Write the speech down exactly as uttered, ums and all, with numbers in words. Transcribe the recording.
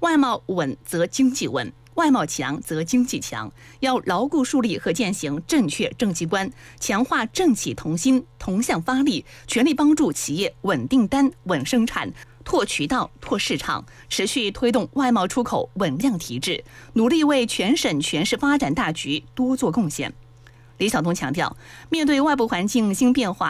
外贸稳则经济稳，外贸强则经济强，要牢固树立和践行正确政绩观，强化政企同心、同向发力，全力帮助企业稳订单、稳生产、拓渠道、拓市场，持续推动外贸出口稳量提质，努力为全省全市发展大局多做贡献。李晓东强调，面对外部环境新变化，